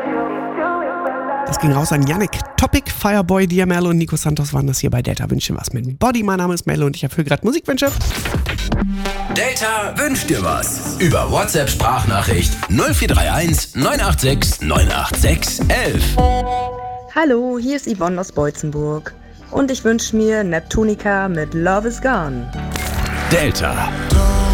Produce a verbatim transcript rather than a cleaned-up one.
Das ging raus an Yannick Topic, Fireboy, D M L und Nico Santos waren das hier bei Delta Wünsche was mit Body. Mein Name ist Melle und ich erfülle gerade Musikwünsche. Delta wünscht dir was. Über WhatsApp-Sprachnachricht null vier drei eins neun acht sechs neun acht sechs eins eins. Hallo, hier ist Yvonne aus Beutzenburg und ich wünsche mir Neptunica mit Love is Gone. Delta.